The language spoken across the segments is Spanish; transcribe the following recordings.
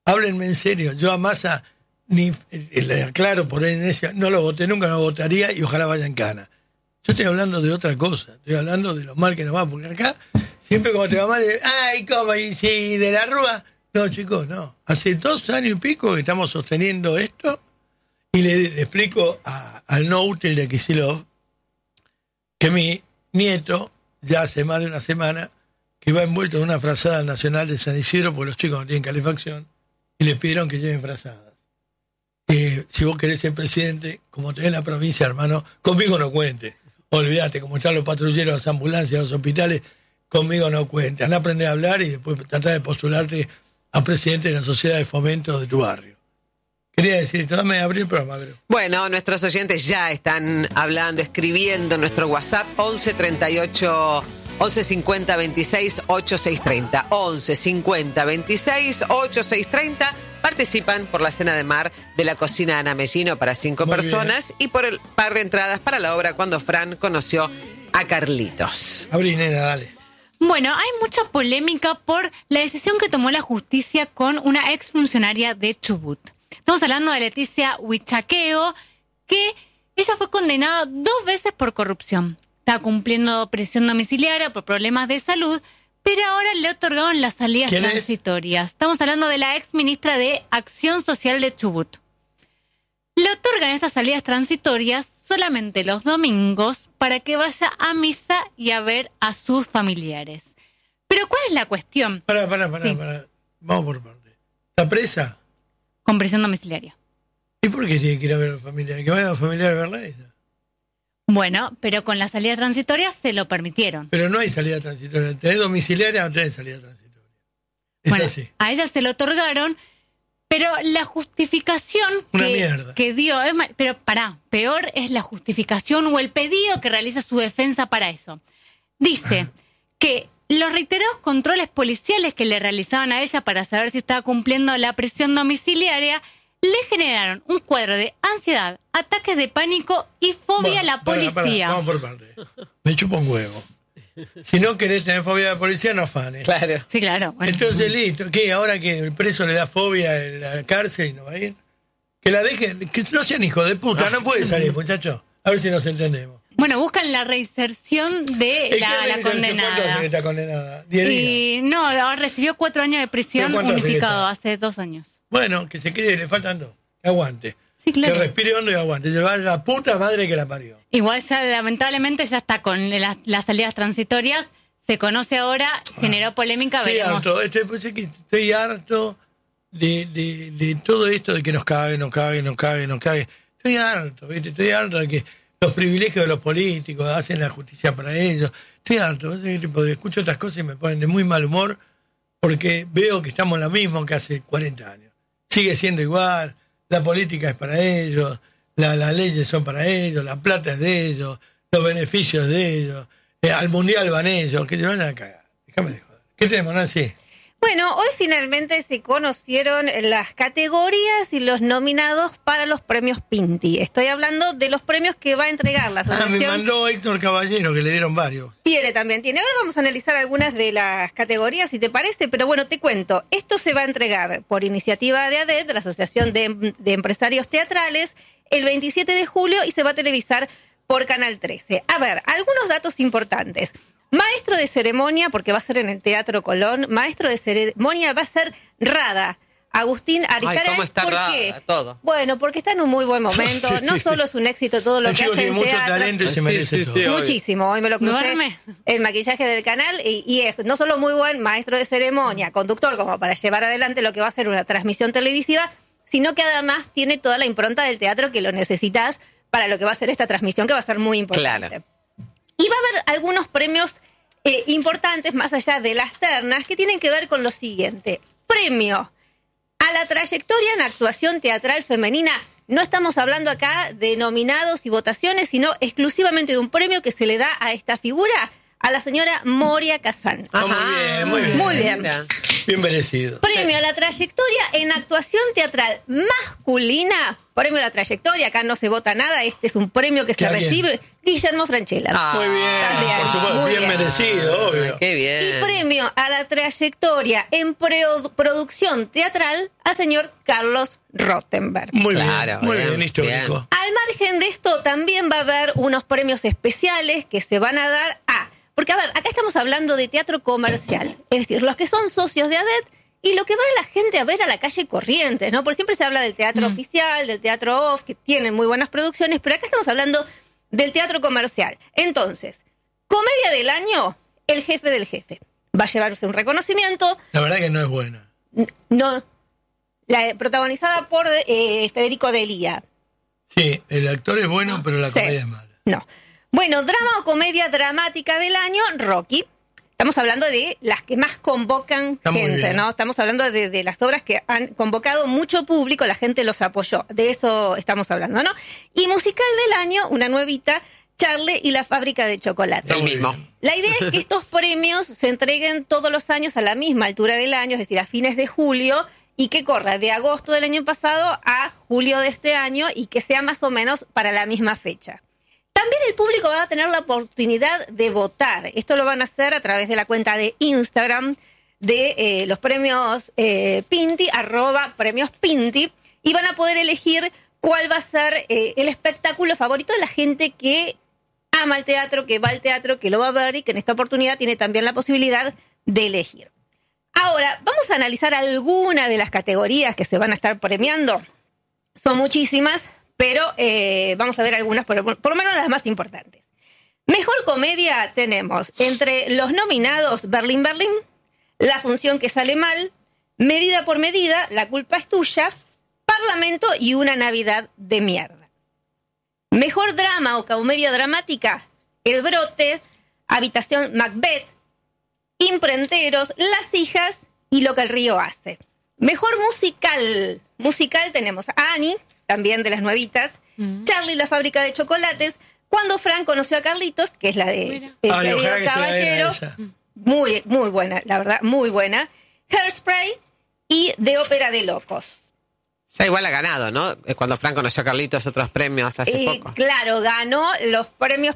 Háblenme en serio. Yo a Massa, le aclaro por ahí, no lo voté, nunca lo votaría y ojalá vaya en cana. Yo estoy hablando de otra cosa. Estoy hablando de lo mal que nos va. Porque acá, siempre cuando te va mal, ay, ¿cómo? ¿Y si de la Rúa? No, chicos, no. Hace 2 años y pico que estamos sosteniendo esto y le explico al no útil de Kicillof que mi nieto, ya hace más de una semana, que va envuelto en una frazada nacional de San Isidro porque los chicos no tienen calefacción y le pidieron que lleven frazadas. Si vos querés ser presidente, como tenés en la provincia, hermano, conmigo no cuente. Olvídate, como están los patrulleros, las ambulancias, los hospitales, conmigo no cuente. Andá a aprender a hablar y después tratar de postularte a presidente de la sociedad de fomento de tu barrio. Quería decir esto, dame abrir el programa, bro. Bueno, nuestros oyentes ya están hablando, escribiendo en nuestro WhatsApp 11 38 11 50 26 8630. 11 50 26 8630. Participan por la cena de mar de la cocina Ana Mellino para 5 personas y por el par de entradas para la obra Cuando Fran conoció a Carlitos. Abrí, nena, dale. Bueno, hay mucha polémica por la decisión que tomó la justicia con una exfuncionaria de Chubut. Estamos hablando de Leticia Huichaqueo, que ella fue condenada 2 veces por corrupción. Está cumpliendo prisión domiciliaria por problemas de salud, pero ahora le otorgaron las salidas transitorias. Estamos hablando de la ex ministra de Acción Social de Chubut. Le otorgan estas salidas transitorias solamente los domingos para que vaya a misa y a ver a sus familiares. Pero ¿cuál es la cuestión? Pará. Vamos por parte. ¿Está presa? Con prisión domiciliaria. ¿Y por qué tiene que ir a ver a los familiares? Que vayan a los familiares a verla a ella. Bueno, pero con las salidas transitorias se lo permitieron. Pero no hay salida transitoria. ¿Tenés domiciliaria o no tenés salida transitoria? Es bueno, así. A ella se lo otorgaron, pero la justificación que dio... Pero peor es la justificación o el pedido que realiza su defensa para eso. Dice que los reiterados controles policiales que le realizaban a ella para saber si estaba cumpliendo la prisión domiciliaria le generaron un cuadro de ansiedad, ataques de pánico y fobia a la policía. Vamos por parte. Me chupa un huevo. Si no querés tener fobia a la policía, no afanes. Claro. Sí, claro. Bueno. Entonces, listo. ¿Qué? Ahora que el preso le da fobia en la cárcel y no va a ir. Que la dejen. Que no sean hijos de puta. No puede salir, muchachos. A ver si nos entendemos. Bueno, buscan la reinserción de la condenada. ¿Cuánto hace que está condenada? 10 días. Y no, recibió 4 años de prisión unificado hace 2 años. Bueno, que se quede, le faltan 2. Que aguante. Sí, claro. Que respire hondo y aguante. Se va a la puta madre que la parió. Igual ya lamentablemente ya está con las salidas transitorias. Se conoce ahora, generó polémica, veremos. Estoy harto de todo esto de que nos cague. Estoy harto, ¿viste? Estoy harto de que los privilegios de los políticos hacen la justicia para ellos. Estoy harto. Escucho estas cosas y me ponen de muy mal humor porque veo que estamos lo mismo que hace 40 años. Sigue siendo igual, la política es para ellos, las leyes son para ellos, la plata es de ellos, los beneficios de ellos, al mundial van ellos, que te van a cagar. Déjame de joder. ¿Qué tenemos, Nancy? Bueno, hoy finalmente se conocieron las categorías y los nominados para los premios Pinti. Estoy hablando de los premios que va a entregar la asociación. Me mandó Héctor Caballero, que le dieron varios. Tiene. Ahora vamos a analizar algunas de las categorías, si te parece, pero bueno, te cuento. Esto se va a entregar por iniciativa de ADET, de la Asociación de Empresarios Teatrales, el 27 de julio y se va a televisar por Canal 13. A ver, algunos datos importantes. Maestro de ceremonia, porque va a ser en el Teatro Colón, maestro de ceremonia va a ser Rada, Agustín Aristaray. Ay, ¿cómo está ¿Por Rada? qué? Todo. Bueno, porque está en un muy buen momento. No solo es un éxito todo lo que hace en mucho teatro. talento y se merece todo. Muchísimo. Hoy me lo crucé. Duerme. El maquillaje del canal y es no solo muy buen maestro de ceremonia, conductor, como para llevar adelante lo que va a ser una transmisión televisiva, sino que además tiene toda la impronta del teatro que lo necesitas para lo que va a ser esta transmisión, que va a ser muy importante. Claro. Y va a haber algunos premios importantes, más allá de las ternas, que tienen que ver con lo siguiente. Premio a la trayectoria en actuación teatral femenina. No estamos hablando acá de nominados y votaciones, sino exclusivamente de un premio que se le da a esta figura, a la señora Moria Kazan. Ah, muy bien, muy bien. Muy bien. Mira. Bien merecido. Premio a la trayectoria en actuación teatral masculina. Premio a la trayectoria, acá no se vota nada, este es un premio que se ¿A quién? recibe Guillermo Franchella. Muy bien, También. por supuesto, Muy bien bien. merecido, obvio. Qué bien. Y premio a la trayectoria en producción teatral al señor Carlos Rottenberg. Muy Claro, bien, muy bien, bien, histórico. bien. Al margen de esto, también va a haber unos premios especiales que se van a dar a... Porque, a ver, acá estamos hablando de teatro comercial. Es decir, los que son socios de ADET y lo que va la gente a ver a la calle Corrientes, ¿no? Porque siempre se habla del teatro oficial, del teatro off, que tienen muy buenas producciones, pero acá estamos hablando del teatro comercial. Entonces, comedia del año, El jefe del jefe. Va a llevarse un reconocimiento. La verdad que no es buena. No, protagonizada por Federico Delía. Sí, el actor es bueno, pero la Sí. comedia es mala. No. Bueno, drama o comedia dramática del año, Rocky. Estamos hablando de las que más convocan Está muy gente, bien. ¿no? Estamos hablando de las obras que han convocado mucho público, la gente los apoyó. De eso estamos hablando, ¿no? Y musical del año, una nuevita, Charlie y la fábrica de chocolate. El muy mismo. bien. La idea es que estos premios se entreguen todos los años a la misma altura del año, es decir, a fines de julio, y que corra de agosto del año pasado a julio de este año y que sea más o menos para la misma fecha. También el público va a tener la oportunidad de votar. Esto lo van a hacer a través de la cuenta de Instagram de los premios Pinti, @premios Pinti, y van a poder elegir cuál va a ser el espectáculo favorito de la gente que ama el teatro, que va al teatro, que lo va a ver y que en esta oportunidad tiene también la posibilidad de elegir. Ahora, vamos a analizar algunas de las categorías que se van a estar premiando. Son muchísimas, pero vamos a ver algunas, por lo menos las más importantes. Mejor comedia tenemos entre los nominados Berlín, Berlín, La función que sale mal, Medida por medida, La culpa es tuya, Parlamento y Una Navidad de mierda. Mejor drama o comedia dramática, El brote, Habitación Macbeth, Imprenteros, Las hijas y Lo que el río hace. Mejor musical tenemos a Annie, también de las nuevitas, Charlie y la fábrica de chocolates, Cuando Frank conoció a Carlitos, que es la de Mira. El Ay, querido ojalá que se la den a caballero, esa. muy buena, la verdad, muy buena. Hairspray y De ópera de locos. Ya igual ha ganado, ¿no? Cuando Frank conoció a Carlitos, otros premios hace poco. Claro, ganó los premios,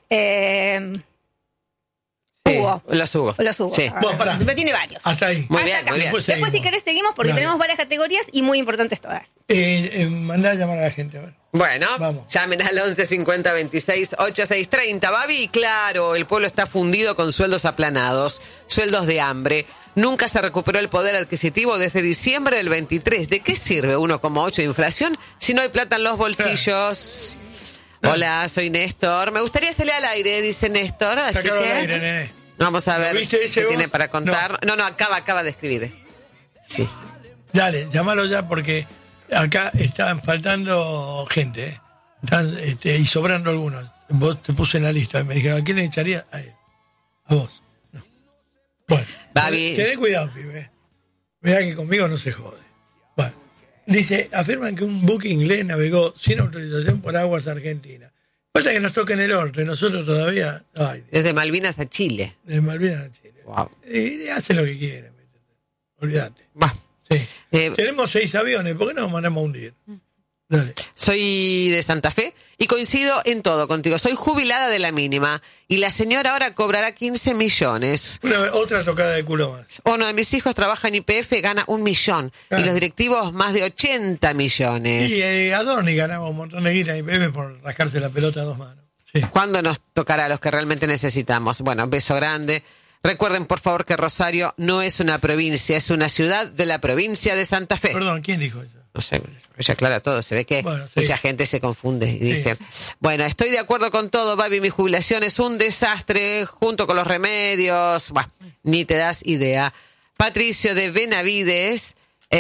Sí, Hugo. Los hubo. Los hubo. Sí. Bueno, pará. Pero tiene varios. Hasta ahí. Muy Hasta bien, acá. muy bien. Después Después, si seguimos. querés, seguimos porque Dale. tenemos varias categorías y muy importantes todas. Mandá a llamar a la gente, a ver. Bueno, Vamos. llamen al 11 50 26 8630. Babi, claro, el pueblo está fundido con sueldos aplanados, sueldos de hambre. Nunca se recuperó el poder adquisitivo desde diciembre del 23. ¿De qué sirve 1,8 de inflación si no hay plata en los bolsillos? Hola, soy Néstor. Me gustaría salir al aire, dice Néstor. Así Sácalo que al aire, nene. vamos a ver ¿Viste ese qué vos? tiene para contar. No, acaba de escribir. Sí. Dale, llámalo ya porque acá están faltando gente, ¿eh? Están, y sobrando algunos. Vos te puse en la lista. Me dijeron, ¿a quién le echaría? A él. A vos. No. Bueno, Babi. tenés cuidado, pibe. Mirá que conmigo no se jode. Bueno, dice, afirman que un buque inglés navegó sin autorización por aguas argentinas. Falta que nos toquen el orto y nosotros todavía, ay, Desde Malvinas a Chile. de Malvinas a Chile. Wow. Y hacen lo que quieren. Olvídate. Bah. Sí. Eh, Tenemos 6 aviones, ¿por qué no nos mandamos a hundir? Dale. Soy de Santa Fe y coincido en todo contigo. Soy jubilada de la mínima y la señora ahora cobrará 15 millones. Otra tocada de culo más. Uno de mis hijos trabaja en YPF, gana 1 millón. Claro. Y los directivos más de 80 millones. Y Adorni ganaba un montón de guita y bebé por rascarse la pelota a 2 manos. Sí. ¿Cuándo nos tocará a los que realmente necesitamos? Bueno, beso grande. Recuerden, por favor, que Rosario no es una provincia, es una ciudad de la provincia de Santa Fe. Perdón, ¿quién dijo eso? No sé, ella aclara todo, se ve que Bueno, sí. mucha gente se confunde y dice, bueno, estoy de acuerdo con todo, Babi, mi jubilación es un desastre, junto con los remedios, bah, ni te das idea. Patricio de Benavides,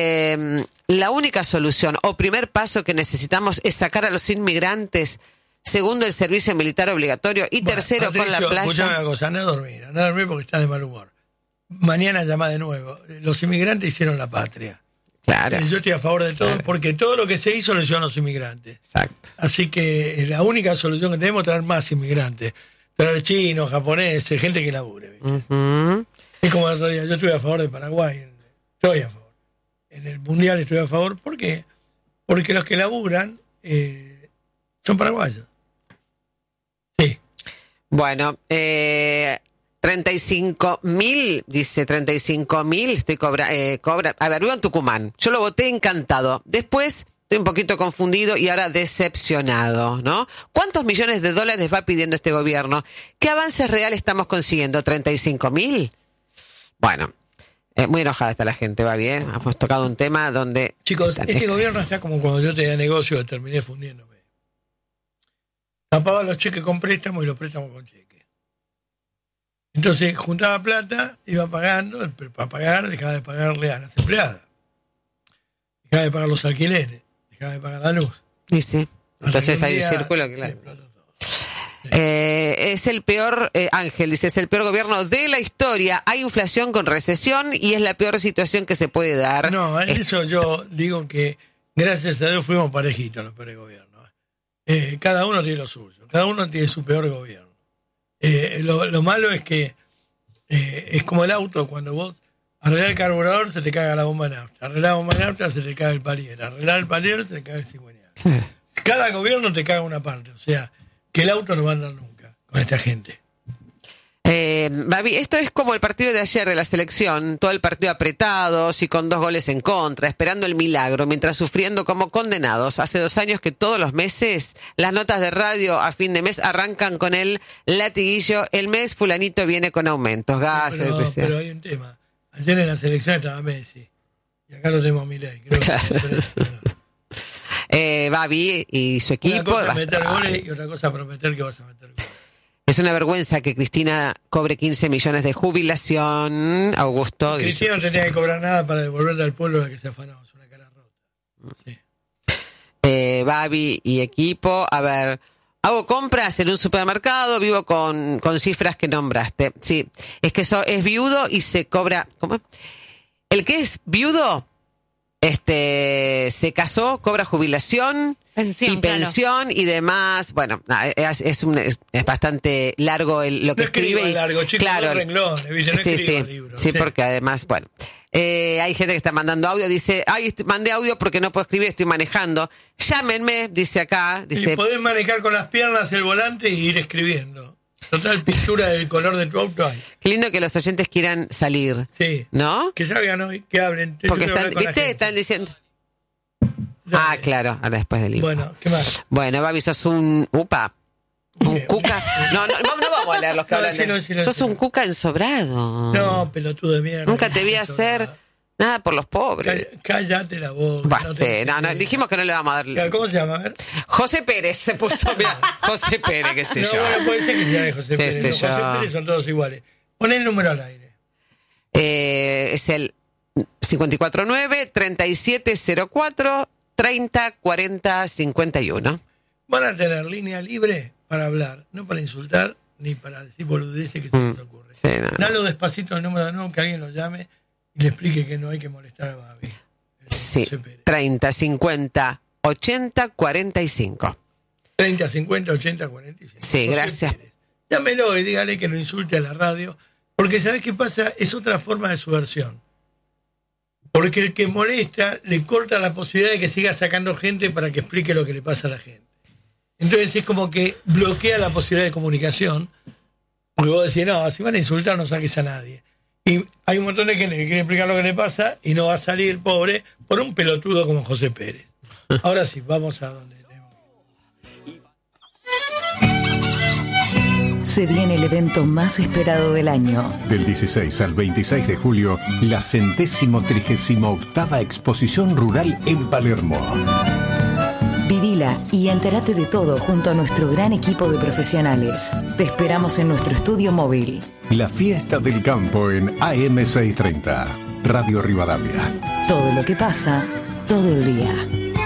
la única solución o primer paso que necesitamos es sacar a los inmigrantes, segundo, el servicio militar obligatorio y Bueno, tercero, Patricio, con la playa. escuchame una cosa, anda a dormir porque estás de mal humor. Mañana llama de nuevo. Los inmigrantes hicieron la patria. Claro, Yo estoy a favor de todo Claro. porque todo lo que se hizo lo hicieron los inmigrantes. exacto. Así que la única solución que tenemos es traer más inmigrantes. traer chinos, japoneses, gente que labure. ¿viste? Ujú. Es como el otro día, yo estuve a favor de Paraguay, estoy a favor. En el Mundial estoy a favor, ¿por qué? Porque los que laburan son paraguayos. Sí. Bueno, 35.000, dice 35.000, estoy cobra. A ver, vivo en Tucumán. Yo lo voté encantado. Después estoy un poquito confundido y ahora decepcionado, ¿no? ¿Cuántos millones de dólares va pidiendo este gobierno? ¿Qué avances reales estamos consiguiendo? ¿35.000? Bueno, muy enojada está la gente, va bien. Hemos tocado un tema donde... Chicos, este gobierno está como cuando yo tenía negocio y terminé fundiéndome. Tapaba los cheques con préstamos y los préstamos con cheques. Entonces juntaba plata, iba pagando, pero para pagar dejaba de pagarle a las empleadas. Dejaba de pagar los alquileres, dejaba de pagar la luz. Sí, sí. Entonces hay un día, círculo, claro. Es el peor, Ángel dice, es el peor gobierno de la historia. Hay inflación con recesión y es la peor situación que se puede dar. No, en eso yo digo que gracias a Dios fuimos parejitos los peores gobiernos. Cada uno tiene lo suyo, cada uno tiene su peor gobierno. Lo malo es que es como el auto, cuando vos arreglás el carburador se te caga la bomba de nafta, arreglás la bomba de nafta se te caga el palier, arreglás el palier se te caga el cigüeñal. Cada gobierno te caga una parte, o sea, que el auto no va a andar nunca con esta gente. Babi, esto es como el partido de ayer de la selección, todo el partido apretados y con 2 goles en contra, esperando el milagro, mientras sufriendo como condenados. Hace 2 años que todos los meses las notas de radio a fin de mes arrancan con el latiguillo, el mes fulanito viene con aumentos, gases, pero hay un tema. Ayer en la selección estaba Messi y acá lo tenemos a Milei. Babi y su equipo... Una cosa es meter goles y otra cosa prometer que vas a meter goles. Es una vergüenza que Cristina cobre 15 millones de jubilación, Augusto. Cristina no tenía que cobrar nada para devolverle al pueblo que se afanó, es una cara rota. Sí. Babi y equipo, a ver, hago compras en un supermercado, vivo con cifras que nombraste. Sí, es que es viudo y se cobra... ¿Cómo? El que es viudo, se casó, cobra jubilación... Pensión, y pensión, claro. Y demás. Bueno, es bastante largo lo que no escribe. Largo, chicos, claro, renglones, ¿viste? No sí, libros, sí, porque además, bueno, hay gente que está mandando audio, dice, mandé audio porque no puedo escribir, estoy manejando. Llámenme, dice acá. Dice, y podés manejar con las piernas el volante y ir escribiendo. Total, pintura del color de tu auto hay. Qué lindo que los oyentes quieran salir. Sí. ¿No? Que salgan hoy, que hablen. Porque están diciendo... Ah, claro, ahora después del libro. Bueno, ¿qué más? Bueno, Babi, sos un cuca. No vamos a leer los que hablan. Sos un cuca ensobrado. No, pelotudo de mierda. Nunca te vi hacer nada por los pobres. Cállate la boca. No, dijimos que no le vamos a dar. ¿Cómo se llama? A ver. José Pérez se puso, mira, José Pérez, qué sé yo. No, puede ser que sea de José Pérez. Los José Pérez son todos iguales. Pon el número al aire. Es el 549-3704 30 40 51. Van a tener línea libre para hablar, no para insultar ni para decir boludeces que se les ocurre. Sí, Dalo despacito el número de nuevo, que alguien lo llame y le explique que no hay que molestar a Babi. Sí, 30 50 80 45. 30 50 80 45. Sí, José gracias. Pérez. Llámelo y dígale que no insulte a la radio, porque ¿sabés qué pasa? Es otra forma de subversión. Porque el que molesta le corta la posibilidad de que siga sacando gente para que explique lo que le pasa a la gente. Entonces es como que bloquea la posibilidad de comunicación, porque vos decís, no, si van a insultar no saques a nadie. Y hay un montón de gente que quiere explicar lo que le pasa y no va a salir, pobre, por un pelotudo como José Pérez. Ahora sí, vamos a donde tenemos. Se viene el evento más esperado del año. Del 16 al 26 de julio, la 138ª Exposición Rural en Palermo. Vivila y entérate de todo junto a nuestro gran equipo de profesionales. Te esperamos en nuestro estudio móvil. La fiesta del campo en AM630, Radio Rivadavia. Todo lo que pasa, todo el día.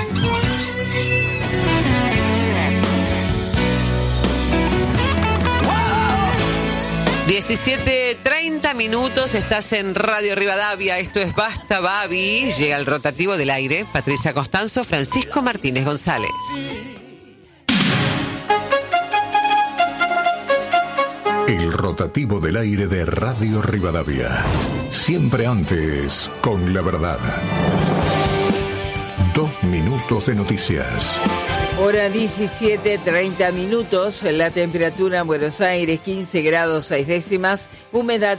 17:30, estás en Radio Rivadavia, esto es Basta Babi, llega el rotativo del aire, Patricia Costanzo, Francisco Martínez González. El rotativo del aire de Radio Rivadavia. Siempre antes, con la verdad. 2 minutos de noticias. Hora 17:30 minutos, la temperatura en Buenos Aires 15 grados 6 décimas, humedad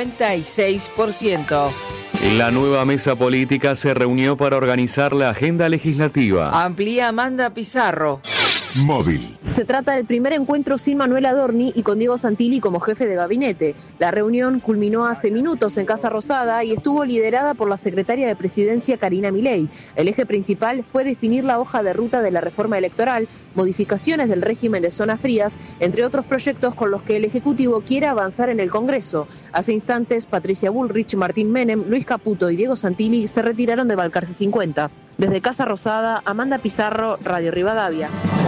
56%. La nueva mesa política se reunió para organizar la agenda legislativa. Amplía Amanda Pizarro. Móvil. Se trata del primer encuentro sin Manuel Adorni y con Diego Santilli como jefe de gabinete. La reunión culminó hace minutos en Casa Rosada y estuvo liderada por la secretaria de Presidencia Karina Milei. El eje principal fue definir la hoja de ruta de la reforma electoral, modificaciones del régimen de zonas frías, entre otros proyectos con los que el Ejecutivo quiere avanzar en el Congreso. Hace instantes, Patricia Bullrich, Martín Menem, Luis Caputo y Diego Santilli se retiraron de Balcarce 50. Desde Casa Rosada, Amanda Pizarro, Radio Rivadavia.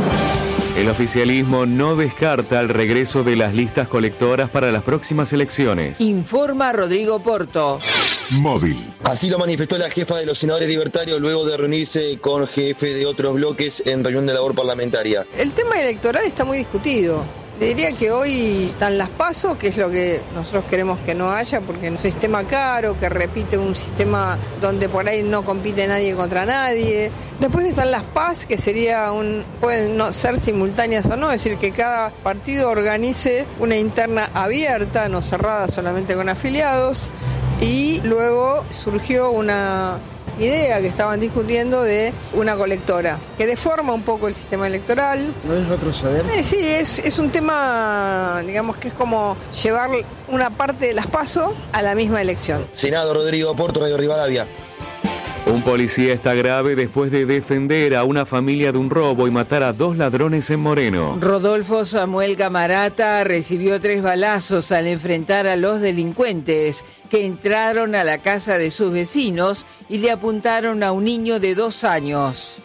El oficialismo no descarta el regreso de las listas colectoras para las próximas elecciones. Informa Rodrigo Porto. Móvil. Así lo manifestó la jefa de los senadores libertarios luego de reunirse con jefe de otros bloques en reunión de labor parlamentaria. El tema electoral está muy discutido. Le diría que hoy están las PASO, que es lo que nosotros queremos que no haya, porque es un sistema caro, que repite un sistema donde por ahí no compite nadie contra nadie. Después están las PAS, que pueden no ser simultáneas o no, es decir, que cada partido organice una interna abierta, no cerrada solamente con afiliados, y luego surgió una idea que estaban discutiendo de una colectora, que deforma un poco el sistema electoral. ¿No es retroceder? Sí, es un tema, digamos, que es como llevar una parte de las PASO a la misma elección. Senado, Rodrigo Porto, Radio Rivadavia. Un policía está grave después de defender a una familia de un robo y matar a 2 ladrones en Moreno. Rodolfo Samuel Camarata recibió 3 balazos al enfrentar a los delincuentes que entraron a la casa de sus vecinos y le apuntaron a un niño de 2 años.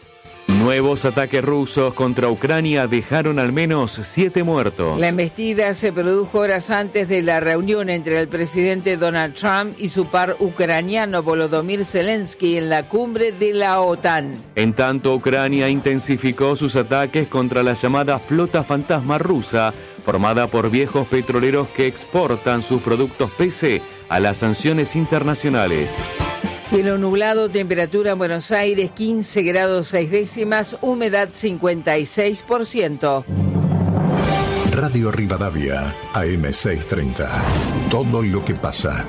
Nuevos ataques rusos contra Ucrania dejaron al menos 7 muertos. La embestida se produjo horas antes de la reunión entre el presidente Donald Trump y su par ucraniano Volodymyr Zelensky en la cumbre de la OTAN. En tanto, Ucrania intensificó sus ataques contra la llamada flota fantasma rusa, formada por viejos petroleros que exportan sus productos pese a las sanciones internacionales. Cielo nublado, temperatura en Buenos Aires 15 grados 6 décimas, humedad 56%. Radio Rivadavia, AM 630. Todo lo que pasa.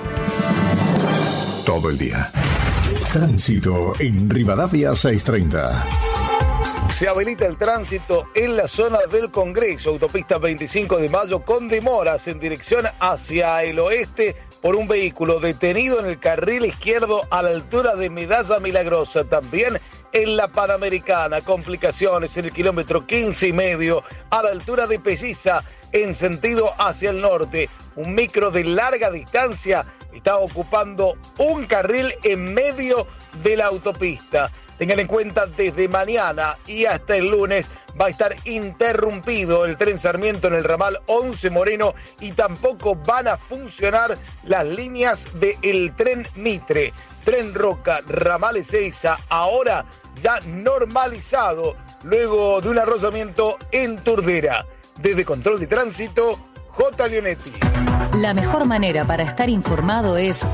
Todo el día. Tránsito en Rivadavia 630. Se habilita el tránsito en la zona del Congreso, autopista 25 de Mayo, con demoras en dirección hacia el oeste por un vehículo detenido en el carril izquierdo a la altura de Medalla Milagrosa. También en la Panamericana, complicaciones en el kilómetro 15,5 a la altura de Pelliza en sentido hacia el norte. Un micro de larga distancia está ocupando un carril en medio de la autopista. Tengan en cuenta, desde mañana y hasta el lunes va a estar interrumpido el tren Sarmiento en el ramal 11 Moreno y tampoco van a funcionar las líneas del tren Mitre. Tren Roca, ramal Ezeiza, ahora ya normalizado luego de un arrollamiento en Turdera. Desde Control de Tránsito, J. Leonetti. La mejor manera para estar informado es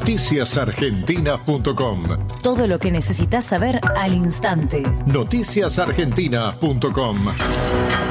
noticiasargentinas.com. Todo lo que necesitas saber al instante. Noticiasargentinas.com.